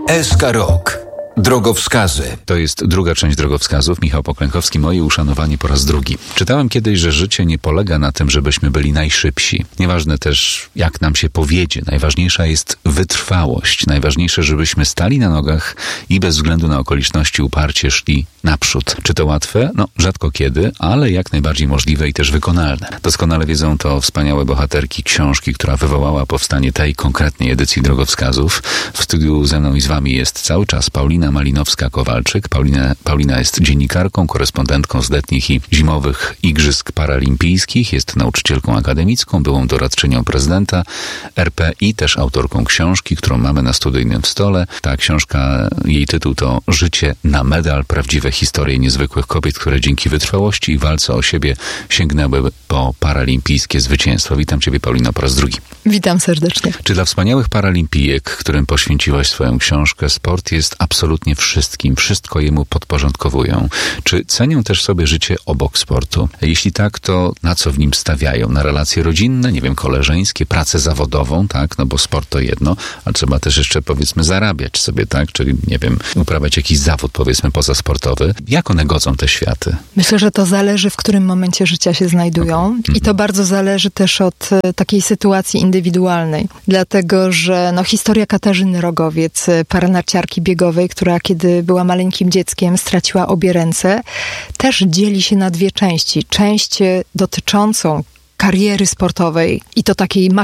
SK Rok. Drogowskazy. To jest druga część drogowskazów. Michał Poklękowski, moje uszanowanie po raz drugi. Czytałem kiedyś, że życie nie polega na tym, żebyśmy byli najszybsi. Nieważne też, jak nam się powiedzie. Najważniejsza jest wytrwałość. Najważniejsze, żebyśmy stali na nogach i bez względu na okoliczności uparcie szli naprzód. Czy to łatwe? No, rzadko kiedy, ale jak najbardziej możliwe i też wykonalne. Doskonale wiedzą to wspaniałe bohaterki książki, która wywołała powstanie tej konkretnej edycji drogowskazów. W studiu ze mną i z wami jest cały czas Paulina Malinowska-Kowalczyk. Paulina jest dziennikarką, korespondentką z letnich i zimowych Igrzysk Paralimpijskich, jest nauczycielką akademicką, byłą doradczynią prezydenta RP i też autorką książki, którą mamy na studyjnym stole. Ta książka, jej tytuł to Życie na medal. Prawdziwe historie niezwykłych kobiet, które dzięki wytrwałości i walce o siebie sięgnęły po paralimpijskie zwycięstwo. Witam Ciebie, Paulino, po raz drugi. Witam serdecznie. Czy dla wspaniałych paralimpijek, którym poświęciłaś swoją książkę, sport jest absolutnie wszystkim, wszystko jemu podporządkowują? Czy cenią też sobie życie obok sportu? Jeśli tak, to na co w nim stawiają? Na relacje rodzinne, nie wiem, koleżeńskie, pracę zawodową, tak? No bo sport to jedno, ale trzeba też jeszcze, powiedzmy, zarabiać sobie, tak? Czyli, nie wiem, uprawiać jakiś zawód, powiedzmy, pozasportowy. Jak one godzą te światy? Myślę, że to zależy, w którym momencie życia się znajdują. I to bardzo zależy też od takiej sytuacji indywidualnej. Dlatego, że historia Katarzyny Rogowiec, paranarciarki biegowej, która kiedy była maleńkim dzieckiem straciła obie ręce, też dzieli się na dwie części. Część dotyczącą kariery sportowej i to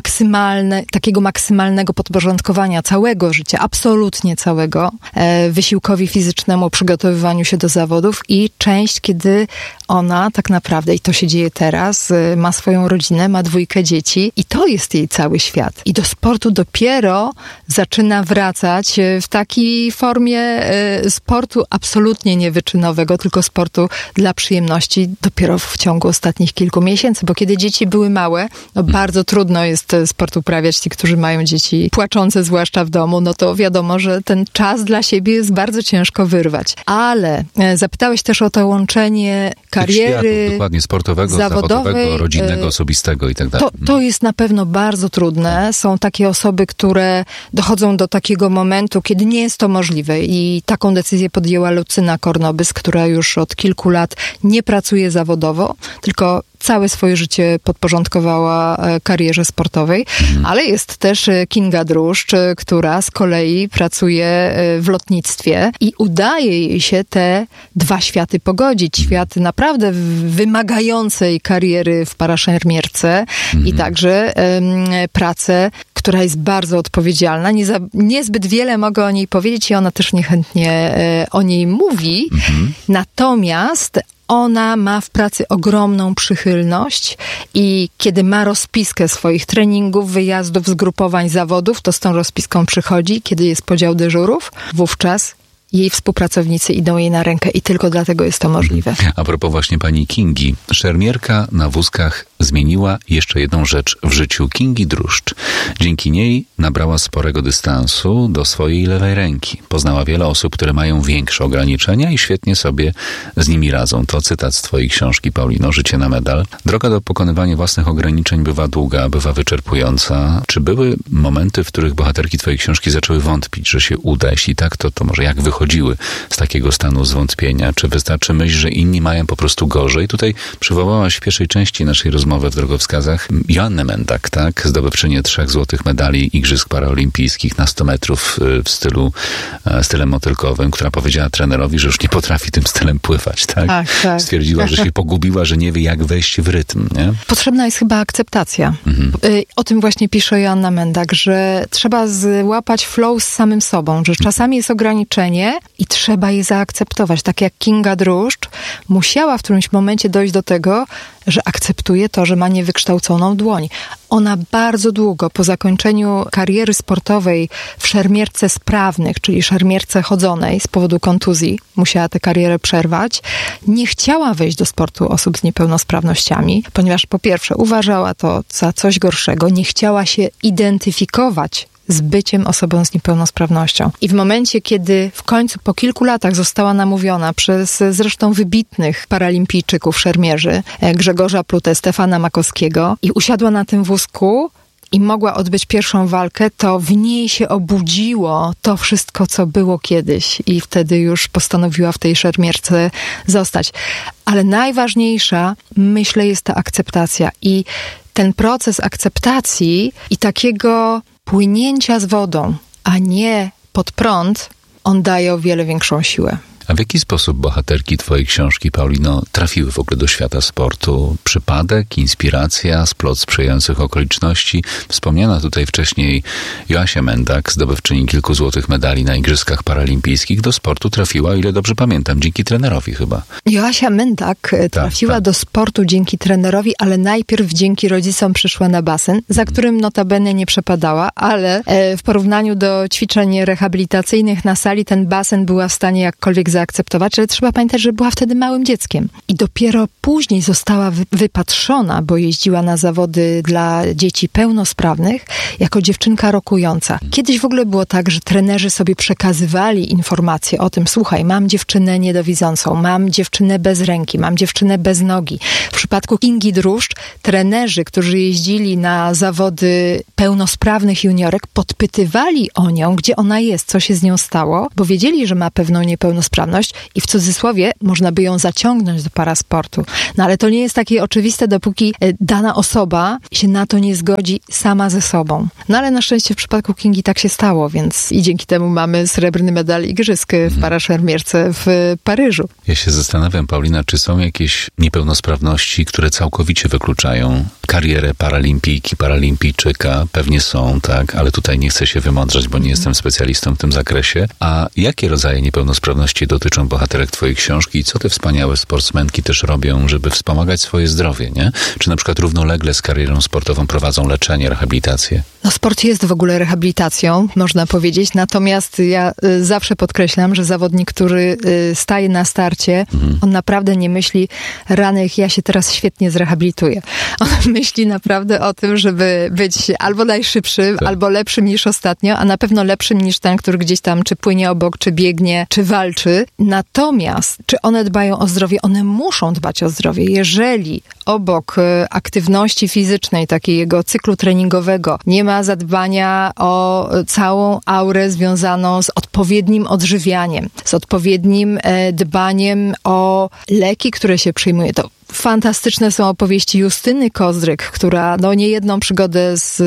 takiego maksymalnego podporządkowania całego życia, absolutnie całego, wysiłkowi fizycznemu, przygotowywaniu się do zawodów, i część, kiedy ona tak naprawdę, i to się dzieje teraz, ma swoją rodzinę, ma 2 dzieci i to jest jej cały świat. I do sportu dopiero zaczyna wracać w takiej formie sportu absolutnie niewyczynowego, tylko sportu dla przyjemności dopiero w ciągu ostatnich kilku miesięcy, bo kiedy dzieci były małe, bardzo trudno jest sport uprawiać. Ci, którzy mają dzieci płaczące, zwłaszcza w domu, to wiadomo, że ten czas dla siebie jest bardzo ciężko wyrwać. Ale zapytałeś też o to łączenie kariery światów, dokładnie, sportowego, zawodowego, rodzinnego, osobistego i tak dalej. To jest na pewno bardzo trudne. Są takie osoby, które dochodzą do takiego momentu, kiedy nie jest to możliwe, i taką decyzję podjęła Lucyna Kornobys, która już od kilku lat nie pracuje zawodowo, tylko całe swoje życie podporządkowała karierze sportowej, ale jest też Kinga Druszcz, która z kolei pracuje w lotnictwie i udaje jej się te 2 światy pogodzić. Świat naprawdę wymagającej kariery w paraszermierce i także pracę, która jest bardzo odpowiedzialna. Niezbyt wiele mogę o niej powiedzieć i ona też niechętnie o niej mówi. Natomiast ona ma w pracy ogromną przychylność i kiedy ma rozpiskę swoich treningów, wyjazdów, zgrupowań, zawodów, to z tą rozpiską przychodzi. Kiedy jest podział dyżurów, wówczas jej współpracownicy idą jej na rękę i tylko dlatego jest to możliwe. A propos właśnie pani Kingi, szermierka na wózkach zmieniła jeszcze jedną rzecz w życiu Kingi Druszcz. Dzięki niej nabrała sporego dystansu do swojej lewej ręki. Poznała wiele osób, które mają większe ograniczenia i świetnie sobie z nimi radzą. To cytat z twojej książki, Paulino, Życie na medal. Droga do pokonywania własnych ograniczeń bywa długa, bywa wyczerpująca. Czy były momenty, w których bohaterki twojej książki zaczęły wątpić, że się uda? Jeśli tak, to może jak wychodziły z takiego stanu zwątpienia? Czy wystarczy myśl, że inni mają po prostu gorzej? Tutaj przywołałaś w pierwszej części naszej rozmowy w drogowskazach Joannę Mendak, tak? Zdobywczynię 3 złotych medali Igrzysk Paralimpijskich na 100 metrów w stylem motylkowym, która powiedziała trenerowi, że już nie potrafi tym stylem pływać, tak? Tak. Stwierdziła, że się pogubiła, że nie wie, jak wejść w rytm, nie? Potrzebna jest chyba akceptacja. O tym właśnie pisze Joanna Mendak, że trzeba złapać flow z samym sobą, że czasami jest ograniczenie i trzeba je zaakceptować. Tak jak Kinga Druszcz musiała w którymś momencie dojść do tego, że akceptuje to, że ma niewykształconą dłoń. Ona bardzo długo po zakończeniu kariery sportowej w szermierce sprawnych, czyli szermierce chodzonej z powodu kontuzji, musiała tę karierę przerwać, nie chciała wejść do sportu osób z niepełnosprawnościami, ponieważ po pierwsze uważała to za coś gorszego, nie chciała się identyfikować z byciem osobą z niepełnosprawnością. I w momencie, kiedy w końcu po kilku latach została namówiona przez zresztą wybitnych paralimpijczyków, szermierzy, Grzegorza Plutę, Stefana Makowskiego, i usiadła na tym wózku, i mogła odbyć pierwszą walkę, to w niej się obudziło to wszystko, co było kiedyś i wtedy już postanowiła w tej szermierce zostać. Ale najważniejsza, myślę, jest ta akceptacja i ten proces akceptacji i takiego płynięcia z wodą, a nie pod prąd, on daje o wiele większą siłę. A w jaki sposób bohaterki twojej książki, Paulino, trafiły w ogóle do świata sportu? Przypadek, inspiracja, splot sprzyjających okoliczności? Wspomniana tutaj wcześniej Joasia Mendak, zdobywczyni kilku złotych medali na Igrzyskach Paralimpijskich, do sportu trafiła, o ile dobrze pamiętam, dzięki trenerowi chyba. Joasia Mendak trafiła do sportu dzięki trenerowi, ale najpierw dzięki rodzicom przyszła na basen, za którym notabene nie przepadała, ale w porównaniu do ćwiczeń rehabilitacyjnych na sali ten basen była w stanie jakkolwiek zaakceptować, ale trzeba pamiętać, że była wtedy małym dzieckiem. I dopiero później została wypatrzona, bo jeździła na zawody dla dzieci pełnosprawnych, jako dziewczynka rokująca. Kiedyś w ogóle było tak, że trenerzy sobie przekazywali informacje o tym, słuchaj, mam dziewczynę niedowidzącą, mam dziewczynę bez ręki, mam dziewczynę bez nogi. W przypadku Kingi Druszcz trenerzy, którzy jeździli na zawody pełnosprawnych juniorek, podpytywali o nią, gdzie ona jest, co się z nią stało, bo wiedzieli, że ma pewną niepełnosprawność i w cudzysłowie można by ją zaciągnąć do parasportu. No ale to nie jest takie oczywiste, dopóki dana osoba się na to nie zgodzi sama ze sobą. No ale na szczęście w przypadku Kingi tak się stało, więc i dzięki temu mamy srebrny medal igrzysk w paraszermierce w Paryżu. Ja się zastanawiam, Paulina, czy są jakieś niepełnosprawności, które całkowicie wykluczają karierę paralimpijki, paralimpijczyka? Pewnie są, tak, ale tutaj nie chcę się wymądrzać, bo nie jestem specjalistą w tym zakresie. A jakie rodzaje niepełnosprawności dotyczą bohaterek twojej książki i co te wspaniałe sportsmenki też robią, żeby wspomagać swoje zdrowie, nie? Czy na przykład równolegle z karierą sportową prowadzą leczenie, rehabilitację? No sport jest w ogóle rehabilitacją, można powiedzieć, natomiast ja zawsze podkreślam, że zawodnik, który staje na starcie, on naprawdę nie myśli, rany, ja się teraz świetnie zrehabilituję. On myśli naprawdę o tym, żeby być albo najszybszym, albo lepszym niż ostatnio, a na pewno lepszym niż ten, który gdzieś tam czy płynie obok, czy biegnie, czy walczy. Natomiast, czy one dbają o zdrowie? One muszą dbać o zdrowie. Jeżeli obok aktywności fizycznej, takiego cyklu treningowego, nie ma zadbania o całą aurę związaną z odpowiednim odżywianiem, z odpowiednim dbaniem o leki, które się przyjmuje, to fantastyczne są opowieści Justyny Kozdryk, która niejedną przygodę z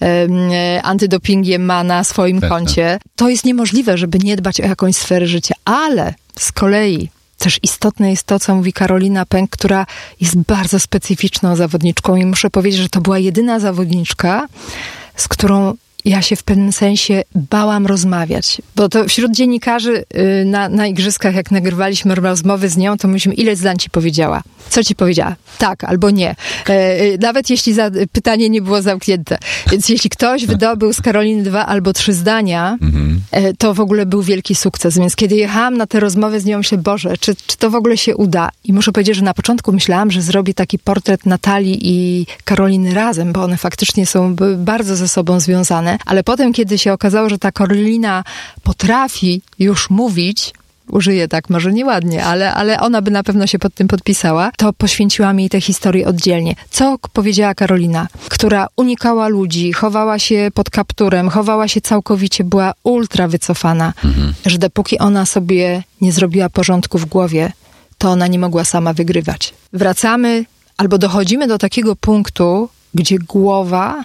antydopingiem ma na swoim koncie. To jest niemożliwe, żeby nie dbać o jakąś sferę życia, ale z kolei też istotne jest to, co mówi Karolina Pęk, która jest bardzo specyficzną zawodniczką i muszę powiedzieć, że to była jedyna zawodniczka, z którą ja się w pewnym sensie bałam rozmawiać. Bo to wśród dziennikarzy na igrzyskach, jak nagrywaliśmy rozmowy z nią, to myśmy, ile zdań ci powiedziała? Co ci powiedziała? Tak albo nie. Nawet jeśli pytanie nie było zamknięte. Więc jeśli ktoś wydobył z Karoliny 2 albo 3 zdania, to w ogóle był wielki sukces. Więc kiedy jechałam na te rozmowy z nią, myślę, Boże, czy to w ogóle się uda? I muszę powiedzieć, że na początku myślałam, że zrobię taki portret Natalii i Karoliny razem, bo one faktycznie są bardzo ze sobą związane. Ale potem, kiedy się okazało, że ta Karolina potrafi już mówić, użyję tak może nieładnie, ale ona by na pewno się pod tym podpisała, to poświęciłam jej tę historię oddzielnie. Co powiedziała Karolina, która unikała ludzi, chowała się pod kapturem, chowała się całkowicie, była ultra wycofana, że dopóki ona sobie nie zrobiła porządku w głowie, to ona nie mogła sama wygrywać. Wracamy albo dochodzimy do takiego punktu, gdzie głowa,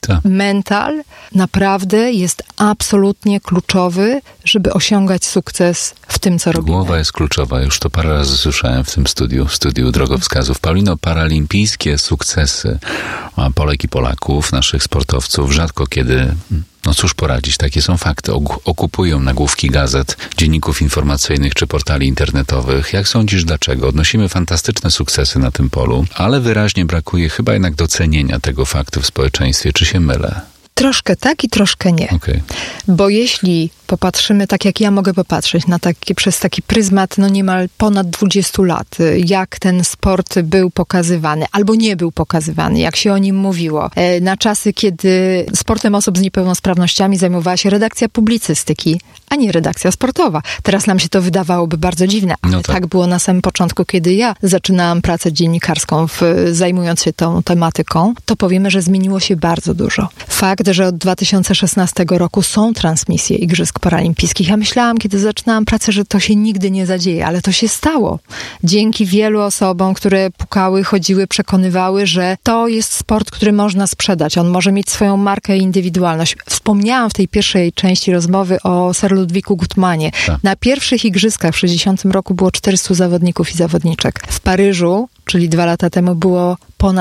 mental naprawdę jest absolutnie kluczowy, żeby osiągać sukces w tym, co robimy. Głowa jest kluczowa. Już to parę razy słyszałem w tym studiu Drogowskazów. Paulino, paralimpijskie sukcesy Polek i Polaków, naszych sportowców, rzadko kiedy, no cóż poradzić, takie są fakty, okupują nagłówki gazet, dzienników informacyjnych czy portali internetowych. Jak sądzisz, dlaczego? Odnosimy fantastyczne sukcesy na tym polu, ale wyraźnie brakuje chyba jednak docenienia tego faktu w społeczeństwie. Czy się mylę? Troszkę tak i troszkę nie. Okay. Bo jeśli popatrzymy, tak jak ja mogę popatrzeć, przez taki pryzmat niemal ponad 20 lat, jak ten sport był pokazywany, albo nie był pokazywany, jak się o nim mówiło. Na czasy, kiedy sportem osób z niepełnosprawnościami zajmowała się redakcja publicystyki, a nie redakcja sportowa. Teraz nam się to wydawałoby bardzo dziwne, ale tak było na samym początku, kiedy ja zaczynałam pracę dziennikarską, zajmując się tą tematyką, to powiemy, że zmieniło się bardzo dużo. Fakt, że od 2016 roku są transmisje Igrzysk Paralimpijskich. Ja myślałam, kiedy zaczynałam pracę, że to się nigdy nie zadzieje, ale to się stało. Dzięki wielu osobom, które pukały, chodziły, przekonywały, że to jest sport, który można sprzedać. On może mieć swoją markę i indywidualność. Wspomniałam w tej pierwszej części rozmowy o Sir Ludwiku Guttmanie. Na pierwszych igrzyskach w 60 roku było 400 zawodników i zawodniczek. W Paryżu, czyli 2 lata temu, było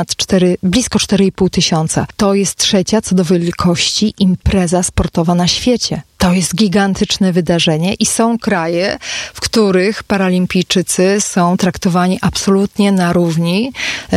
blisko 4,5 tysiąca. To jest trzecia co do wielkości impreza sportowa na świecie. To jest gigantyczne wydarzenie i są kraje, w których paralimpijczycy są traktowani absolutnie na równi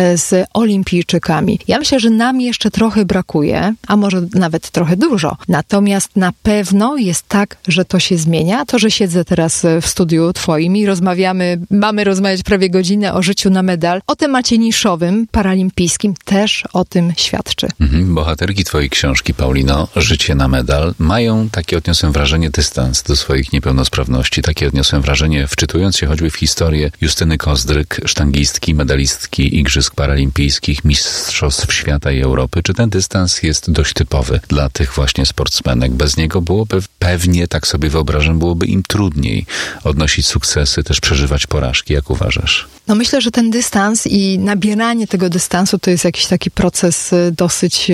z olimpijczykami. Ja myślę, że nam jeszcze trochę brakuje, a może nawet trochę dużo. Natomiast na pewno jest tak, że to się zmienia. To, że siedzę teraz w studiu twoim i mamy rozmawiać prawie godzinę o życiu na medal, o temacie niszowym, paralimpijskim, też o tym świadczy. Bohaterki twojej książki, Paulino, Życie na medal, mają takie, odniosłem wrażenie, dystans do swoich niepełnosprawności. Takie odniosłem wrażenie, wczytując się choćby w historię Justyny Kozdryk, sztangistki, medalistki Igrzysk Paralimpijskich, Mistrzostw Świata i Europy. Czy ten dystans jest dość typowy dla tych właśnie sportsmenek? Bez niego byłoby pewnie, tak sobie wyobrażam, byłoby im trudniej odnosić sukcesy, też przeżywać porażki. Jak uważasz? No myślę, że ten dystans i nabieranie tego dystansu to jest jakiś taki proces dosyć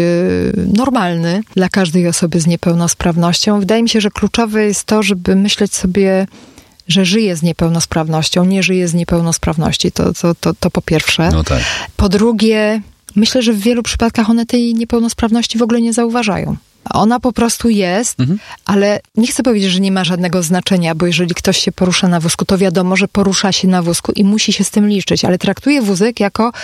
normalny dla każdej osoby z niepełnosprawnością. Wydaje mi się, że kluczowe jest to, żeby myśleć sobie, że żyje z niepełnosprawnością, nie żyje z niepełnosprawności. To po pierwsze. No tak. Po drugie, myślę, że w wielu przypadkach one tej niepełnosprawności w ogóle nie zauważają. Ona po prostu jest, ale nie chcę powiedzieć, że nie ma żadnego znaczenia, bo jeżeli ktoś się porusza na wózku, to wiadomo, że porusza się na wózku i musi się z tym liczyć, ale traktuje wózek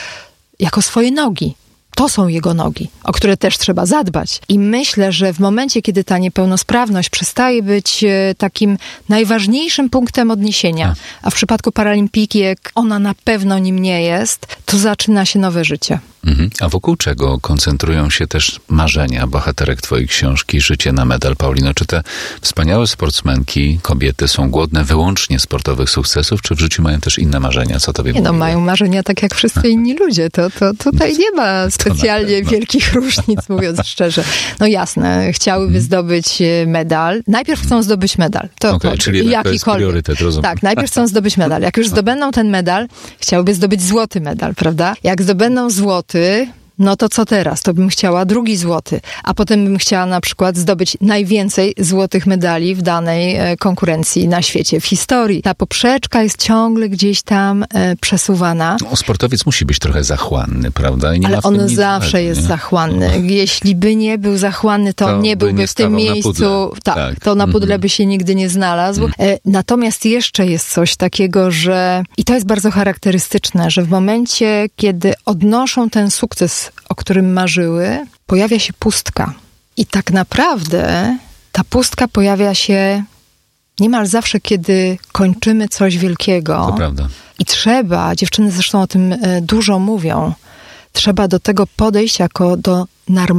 jako swoje nogi. To są jego nogi, o które też trzeba zadbać. I myślę, że w momencie, kiedy ta niepełnosprawność przestaje być takim najważniejszym punktem odniesienia, a w przypadku paralimpijki, jak ona na pewno nim nie jest, to zaczyna się nowe życie. A wokół czego koncentrują się też marzenia bohaterek twojej książki Życie na medal, Paulino? Czy te wspaniałe sportsmenki, kobiety są głodne wyłącznie sportowych sukcesów, czy w życiu mają też inne marzenia? Co tobie mówi? Mają marzenia tak jak wszyscy inni ludzie. To tutaj nie ma specjalnie wielkich różnic, mówiąc szczerze. No jasne, chciałyby zdobyć medal. Najpierw chcą zdobyć medal. Czyli to jest priorytet, rozumiem. Tak, najpierw chcą zdobyć medal. Jak już zdobędą ten medal, chciałyby zdobyć złoty medal, prawda? Jak zdobędą złoty, no to co teraz? To bym chciała drugi złoty, a potem bym chciała na przykład zdobyć najwięcej złotych medali w danej konkurencji na świecie, w historii. Ta poprzeczka jest ciągle gdzieś tam przesuwana. Sportowiec musi być trochę zachłanny, prawda? Ale on zawsze jest zachłanny. Jeśli by nie był zachłanny, to on nie byłby w tym miejscu. Tak, to na pudle by się nigdy nie znalazł. Natomiast jeszcze jest coś takiego, że i to jest bardzo charakterystyczne, że w momencie, kiedy odnoszą ten sukces, o którym marzyły, pojawia się pustka. I tak naprawdę ta pustka pojawia się niemal zawsze, kiedy kończymy coś wielkiego. To prawda. I trzeba, dziewczyny zresztą o tym dużo mówią, trzeba do tego podejść jako do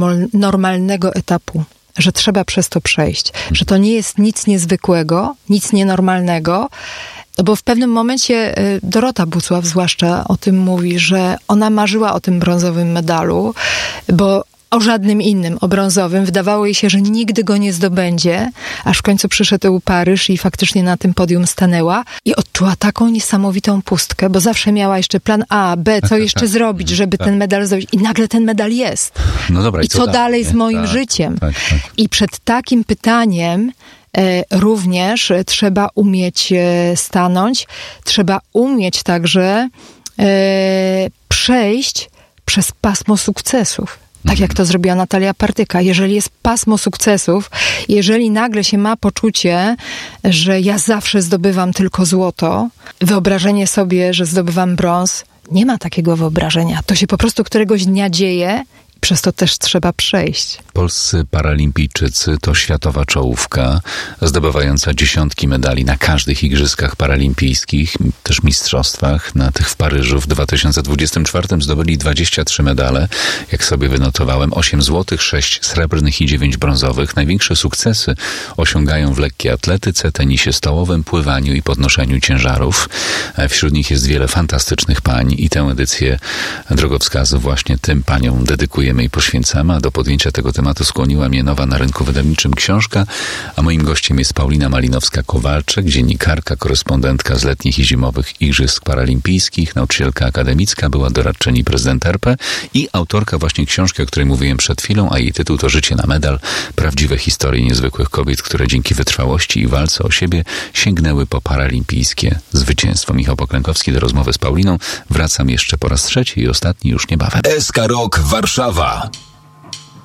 normalnego etapu. Że trzeba przez to przejść. Że to nie jest nic niezwykłego, nic nienormalnego, bo w pewnym momencie Dorota Bucław zwłaszcza o tym mówi, że ona marzyła o tym brązowym medalu, bo o żadnym innym, o brązowym. Wydawało jej się, że nigdy go nie zdobędzie, aż w końcu przyszedł Paryż i faktycznie na tym podium stanęła i odczuła taką niesamowitą pustkę, bo zawsze miała jeszcze plan A, B, co jeszcze zrobić, żeby ten medal zdobyć. I nagle ten medal jest. No dobra, I co dalej z moim życiem? Tak. I przed takim pytaniem również trzeba umieć stanąć, trzeba umieć także przejść przez pasmo sukcesów. Tak jak to zrobiła Natalia Partyka. Jeżeli jest pasmo sukcesów, jeżeli nagle się ma poczucie, że ja zawsze zdobywam tylko złoto, wyobrażenie sobie, że zdobywam brąz, nie ma takiego wyobrażenia. To się po prostu któregoś dnia dzieje i przez to też trzeba przejść. Polscy paralimpijczycy to światowa czołówka, zdobywająca dziesiątki medali na każdych igrzyskach paralimpijskich, też mistrzostwach. Na tych w Paryżu w 2024 zdobyli 23 medale, jak sobie wynotowałem, 8 złotych, 6 srebrnych i 9 brązowych. Największe sukcesy osiągają w lekkiej atletyce, tenisie stołowym, pływaniu i podnoszeniu ciężarów. Wśród nich jest wiele fantastycznych pań i tę edycję drogowskazu właśnie tym paniom dedykujemy i poświęcamy, a do podjęcia tego tematu skłoniła mnie nowa na rynku wydawniczym książka, a moim gościem jest Paulina Malinowska-Kowalczyk, dziennikarka, korespondentka z letnich i zimowych Igrzysk Paralimpijskich, nauczycielka akademicka, była doradczyni prezydenta RP i autorka właśnie książki, o której mówiłem przed chwilą, a jej tytuł to Życie na medal. Prawdziwe historie niezwykłych kobiet, które dzięki wytrwałości i walce o siebie sięgnęły po paralimpijskie zwycięstwo. Michał Poklękowski do rozmowy z Pauliną. Wracam jeszcze po raz trzeci i ostatni już niebawem. SK Rok Warszawa.